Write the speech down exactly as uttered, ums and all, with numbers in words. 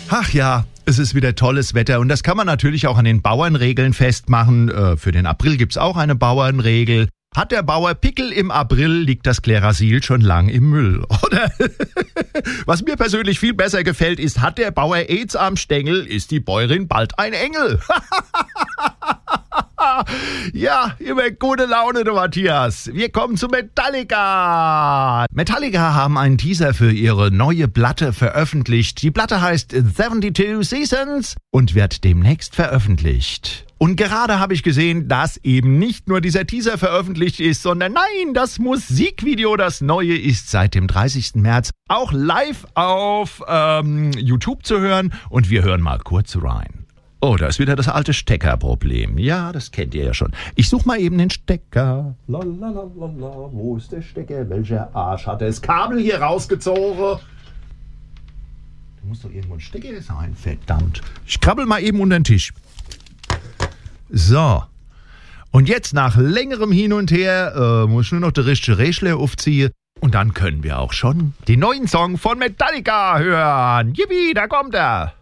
Ach ja, es ist wieder tolles Wetter und das kann man natürlich auch an den Bauernregeln festmachen. Äh, für den April gibt's auch eine Bauernregel. Hat der Bauer Pickel im April, liegt das Klerasil schon lang im Müll, oder? Was mir persönlich viel besser gefällt, ist, hat der Bauer AIDS am Stängel, ist die Bäuerin bald ein Engel. Ja, immer gute Laune, du Matthias. Wir kommen zu Metallica. Metallica haben einen Teaser für ihre neue Platte veröffentlicht. Die Platte heißt zweiundsiebzig Seasons und wird demnächst veröffentlicht. Und gerade habe ich gesehen, dass eben nicht nur dieser Teaser veröffentlicht ist, sondern nein, das Musikvideo, das neue, ist seit dem dreißigsten März auch live auf ähm, YouTube zu hören. Und wir hören mal kurz rein. Oh, da ist wieder das alte Steckerproblem. Ja, das kennt ihr ja schon. Ich suche mal eben den Stecker. Lalalala, wo ist der Stecker? Welcher Arsch hat das Kabel hier rausgezogen? Da muss doch irgendwo ein Stecker sein, verdammt. Ich krabbel mal eben unter den Tisch. So. Und jetzt nach längerem Hin und Her äh, muss ich nur noch der richtige Regler aufziehen. Und dann können wir auch schon den neuen Song von Metallica hören. Yippie, da kommt er.